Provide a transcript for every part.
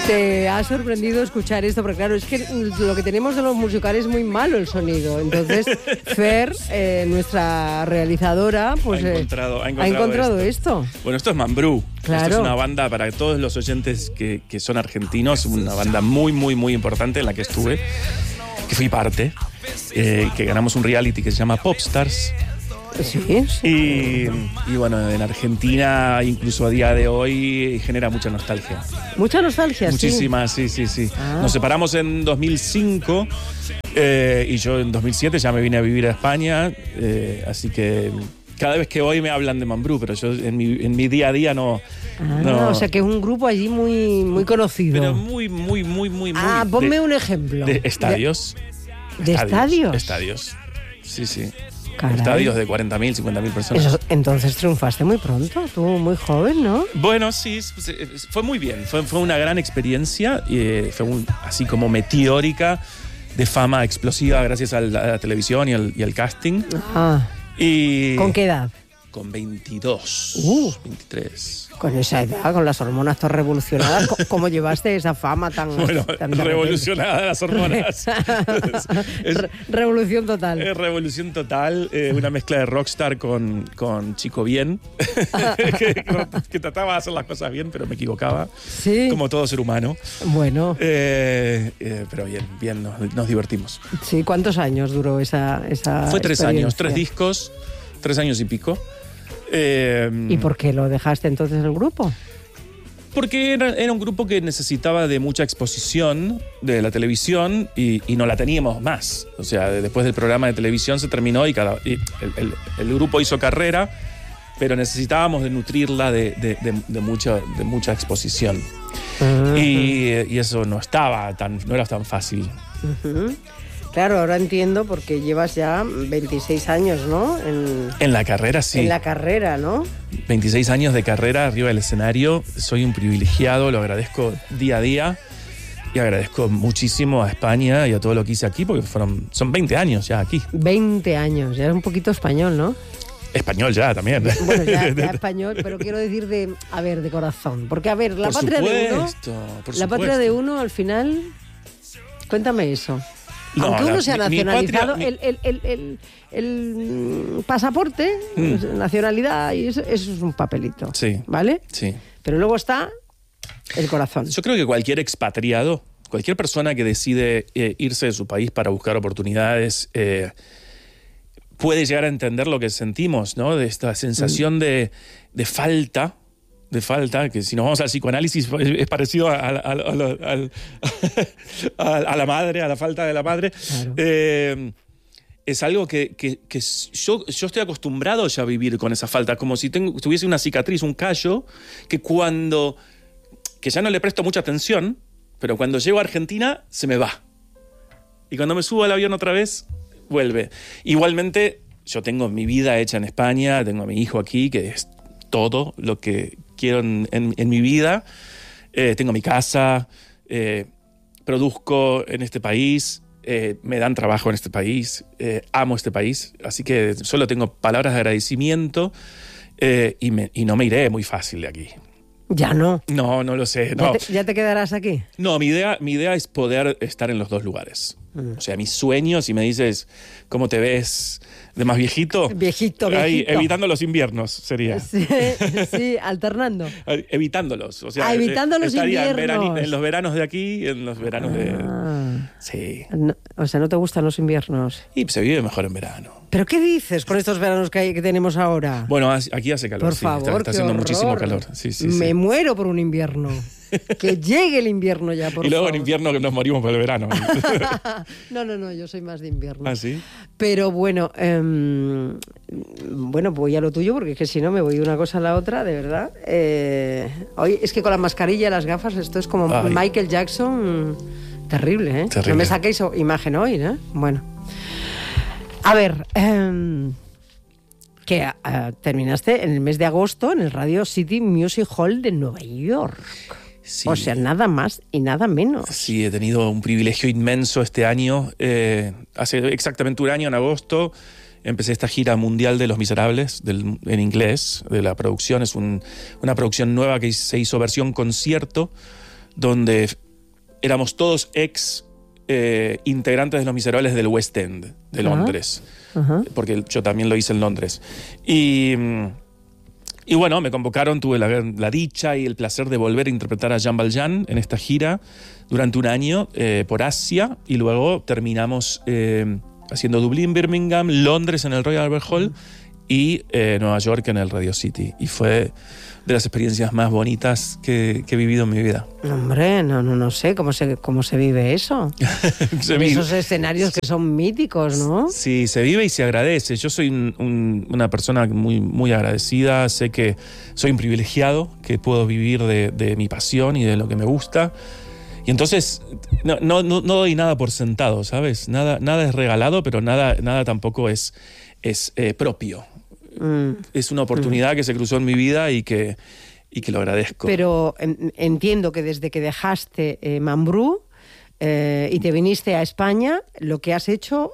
Te ha sorprendido escuchar esto, porque claro, es que lo que tenemos de los musicales es muy malo el sonido. Entonces, Fer, nuestra realizadora, pues ha encontrado esto. Bueno, esto es Mambrú. Claro. Esto es una banda para todos los oyentes que son argentinos, una banda muy, muy, muy importante en la que estuve, que fui parte, que ganamos un reality que se llama Popstars. Sí. Y bueno, en Argentina, incluso a día de hoy, genera mucha nostalgia. ¿Mucha nostalgia? Muchísima, sí. Nos separamos en 2005 y yo en 2007 ya me vine a vivir a España, así que cada vez que voy me hablan de Mambrú, pero yo en mi día a día no. O sea que es un grupo allí muy, muy conocido. Pero muy. Ponme un ejemplo. De estadios. ¿De estadios? Estadios, sí. Caray. Estadios de 40.000, 50.000 personas. Entonces triunfaste muy pronto, tú muy joven, ¿no? Bueno, sí, fue muy bien. Fue una gran experiencia, fue así como meteórica, de fama explosiva gracias a la televisión y al casting. ¿Con qué edad? Con 22, 23. Con esa edad, con las hormonas todas revolucionadas, ¿cómo llevaste esa fama tan... Bueno, tan revolucionada las hormonas. Revolución total. Revolución total, una mezcla de rockstar con chico bien, que trataba de hacer las cosas bien, pero me equivocaba, sí, como todo ser humano. Bueno. Pero bien, nos divertimos. Sí, ¿cuántos años duró esa Fue 3 años, 3 discos, 3 años y pico. ¿Y por qué lo dejaste entonces el grupo? Porque era un grupo que necesitaba de mucha exposición de la televisión y no la teníamos más. O sea, después del programa de televisión se terminó y el grupo hizo carrera, pero necesitábamos de nutrirla de mucha exposición. Uh-huh. Y eso no era tan fácil. Uh-huh. Claro, ahora entiendo porque llevas ya 26 años, ¿no? En la carrera, sí. En la carrera, ¿no? 26 años de carrera arriba del escenario. Soy un privilegiado, lo agradezco día a día. Y agradezco muchísimo a España y a todo lo que hice aquí, porque son 20 años ya aquí. 20 años, ya eres un poquito español, ¿no? Español ya, también. Bueno, ya español, pero quiero decir de corazón. Porque, a ver, la patria de uno, al final... Cuéntame eso. No, aunque uno se ha nacionalizado, el pasaporte, nacionalidad, y eso es un papelito. Sí. ¿Vale? Sí. Pero luego está el corazón. Yo creo que cualquier expatriado, cualquier persona que decide irse de su país para buscar oportunidades, puede llegar a entender lo que sentimos, ¿no? De esta sensación de falta. Que si nos vamos al psicoanálisis es parecido a la madre, a la falta de la madre. Claro. Es algo que yo estoy acostumbrado ya a vivir con esa falta, como si tuviese una cicatriz, un callo, que ya no le presto mucha atención, pero cuando llego a Argentina se me va. Y cuando me subo al avión otra vez, vuelve. Igualmente, yo tengo mi vida hecha en España, tengo a mi hijo aquí, que es todo lo que quiero en mi vida. Tengo mi casa, produzco en este país, me dan trabajo en este país, amo este país, así que solo tengo palabras de agradecimiento y no me iré muy fácil de aquí. ¿Ya no? No lo sé. No. ¿Ya te quedarás aquí? No, mi idea es poder estar en los dos lugares. O sea, mis sueños, si me dices cómo te ves de más viejito. Viejito. Ahí, evitando los inviernos sería. Sí, alternando. Evitándolos. O sea, evitando los inviernos. En los veranos de aquí, en los veranos de... Sí. No, o sea, ¿no te gustan los inviernos? Y se vive mejor en verano. ¿Pero qué dices con estos veranos que tenemos ahora? Bueno, aquí hace calor. Por favor, está haciendo muchísimo calor. Sí. Me muero por un invierno. Que llegue el invierno ya, por favor. Y luego en invierno nos morimos por el verano. No, yo soy más de invierno. ¿Ah, sí? Pero bueno, voy a lo tuyo, porque es que si no me voy de una cosa a la otra, de verdad. Hoy es que con la mascarilla y las gafas esto es como Michael Jackson, terrible, ¿eh? Terrible. No me saquéis imagen hoy, ¿eh? Bueno. A ver, que terminaste en el mes de agosto en el Radio City Music Hall de Nueva York. Sí. O sea, nada más y nada menos. Sí, he tenido un privilegio inmenso este año. Hace exactamente un año, en agosto, empecé esta gira mundial de Los Miserables, en inglés, de la producción. Es una producción nueva que se hizo versión concierto. donde éramos todos integrantes de Los Miserables del West End de Londres, porque yo también lo hice en Londres. Y bueno, me convocaron, tuve la dicha y el placer de volver a interpretar a Jean Valjean en esta gira durante un año por Asia, y luego terminamos haciendo Dublín, Birmingham, Londres en el Royal Albert Hall y Nueva York en el Radio City. Y fue de las experiencias más bonitas que he vivido en mi vida. Hombre, no sé cómo se vive eso. Esos escenarios que son míticos, ¿no? Sí, se vive y se agradece. Yo soy una persona muy, muy agradecida. Sé que soy un privilegiado, que puedo vivir de mi pasión y de lo que me gusta. Y entonces no doy nada por sentado, ¿sabes? Nada es regalado, pero nada tampoco es propio. Es una oportunidad que se cruzó en mi vida y que lo agradezco. Pero entiendo que desde que dejaste Mambrú y te viniste a España, lo que has hecho...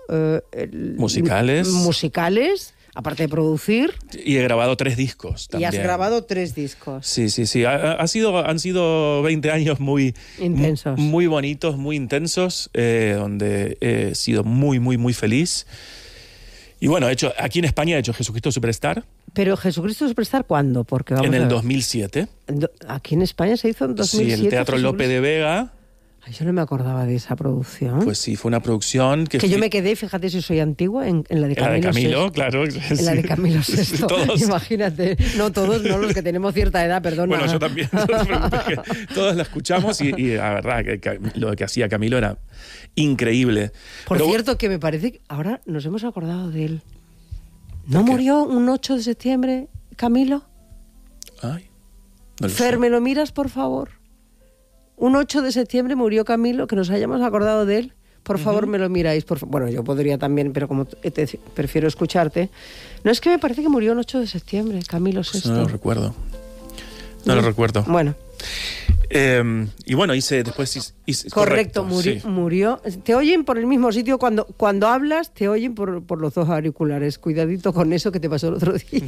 musicales, aparte de producir... Y he grabado 3 discos también. Y has grabado 3 discos. Sí. Han sido 20 años muy... intensos. Muy bonitos, muy intensos, donde he sido muy, muy, muy feliz. Y bueno, aquí en España he hecho Jesucristo Superstar. ¿Pero Jesucristo Superstar cuándo? Porque en el 2007. ¿Aquí en España se hizo en 2007? Sí, el Teatro Lope de Vega. Ay, yo no me acordaba de esa producción. Pues sí, fue una producción que yo me quedé, fíjate si soy antigua, en la de Camilo. La de Camilo, VI. Claro. En la de Camilo VI. Todos. Imagínate. No todos, no los que tenemos cierta edad, perdona. Bueno, yo también. Todos la escuchamos y la verdad que lo que hacía Camilo era increíble. Por cierto, que me parece que ahora nos hemos acordado de él. ¿No murió un 8 de septiembre, Camilo? Ay, no lo Fer, sé. ¿me lo miras, por favor? Un 8 de septiembre murió Camilo, que nos hayamos acordado de él. Por favor, me lo miráis. Bueno, yo podría también, pero como prefiero escucharte. No, es que me parece que murió un 8 de septiembre, Camilo VI. No lo recuerdo. No lo recuerdo. Bueno. Y bueno, hice... Correcto, murió. Te oyen por el mismo sitio. Cuando hablas, te oyen por los 2 auriculares. Cuidadito con eso que te pasó el otro día.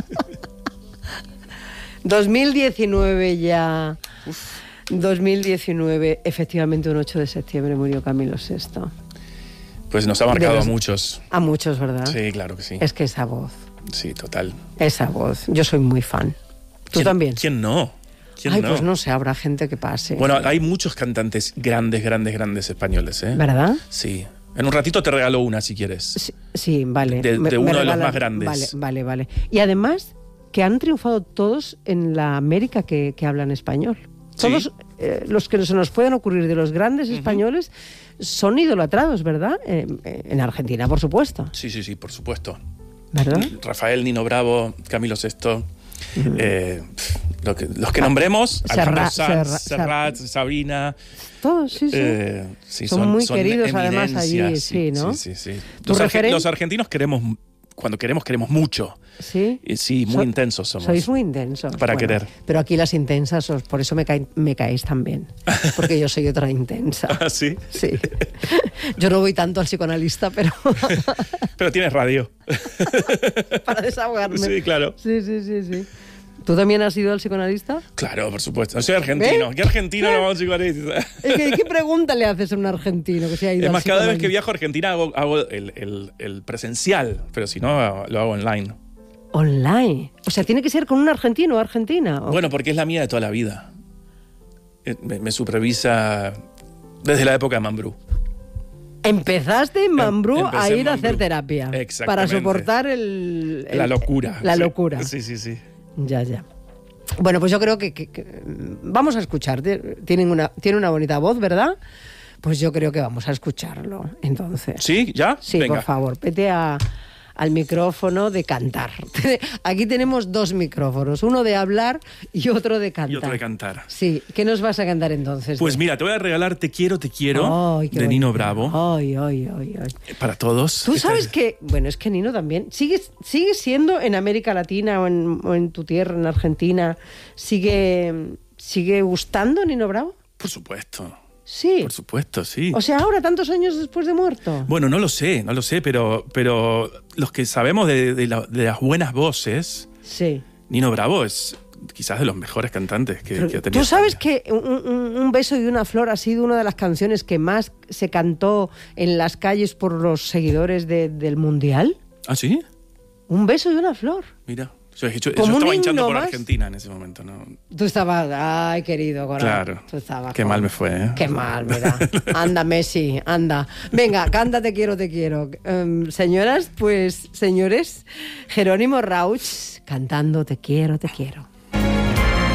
2019 ya. 2019, efectivamente, un 8 de septiembre murió Camilo VI. Pues nos ha marcado a muchos. A muchos, ¿verdad? Sí, claro que sí. Es que esa voz. Sí, total. Esa voz. Yo soy muy fan. ¿Tú también? ¿Quién no? Pues no sé, habrá gente que pase. Bueno, hay muchos cantantes grandes españoles, ¿eh? ¿Verdad? Sí. En un ratito te regalo una, si quieres. Sí, vale. De uno de los más grandes. Vale. Y además, que han triunfado todos en la América que hablan español. Todos Sí. Los que se nos pueden ocurrir de los grandes españoles son idolatrados, ¿verdad? En Argentina, por supuesto. Sí, por supuesto. ¿Verdad? Rafael, Nino Bravo, Camilo VI... los que nombremos, Alejandro Sanz, Serrat, Sabrina. Todos, sí. Son muy queridos además allí, sí, ¿no? Sí. Los argentinos cuando queremos mucho. Sí. Sí, muy intensos somos. Sois muy intensos. Para querer. Pero aquí las intensas, por eso me caéis tan bien. Porque yo soy otra intensa. ¿Ah, sí? Sí. Yo no voy tanto al psicoanalista, pero... Pero tienes radio. Para desahogarme. Sí, claro. Sí. ¿Tú también has ido al psicoanalista? Claro, por supuesto. Soy argentino. ¿Qué argentino no va al psicoanalista? ¿Qué pregunta le haces a un argentino que se ha ido al más, psicoanalista? Cada vez que viajo a Argentina hago el presencial, pero si no, lo hago online. ¿Online? O sea, ¿tiene que ser con un argentino o argentina? Bueno, porque es la mía de toda la vida. Me supervisa desde la época de Mambrú. Empezaste en Mambrú a ir a hacer terapia. Exactamente. Para soportar la locura. La locura. Sí. Ya. Bueno, pues yo creo que vamos a escuchar. Tiene una bonita voz, ¿verdad? Pues yo creo que vamos a escucharlo, entonces. ¿Sí? ¿Ya? Sí, venga. por favor, vete al micrófono de cantar. Aquí tenemos 2 micrófonos, uno de hablar y otro de cantar. Sí, ¿qué nos vas a cantar entonces? Pues mira, te voy a regalar Te quiero, de Nino Bravo. Ay. Para todos. Tú sabes que, bueno, es que Nino también sigue siendo en América Latina o en tu tierra, en Argentina, sigue gustando Nino Bravo. Por supuesto. Sí. Por supuesto, sí. O sea, ahora, tantos años después de muerto. Bueno, no lo sé, pero los que sabemos de las buenas voces, sí. Nino Bravo es quizás de los mejores cantantes que ha tenido. ¿Tú sabes que un beso y una flor ha sido una de las canciones que más se cantó en las calles por los seguidores del Mundial? ¿Ah, sí? Un beso y una flor. Mira. Yo estaba hinchando por Argentina en ese momento, ¿no? Tú estabas, ay, querido corazón. Claro. Tú estabas Qué mal me fue, ¿eh? Qué mal, mira. Anda, Messi, anda. Venga, canta Te quiero, te quiero. Señoras, pues, señores, Jerónimo Rauch cantando Te quiero, te quiero.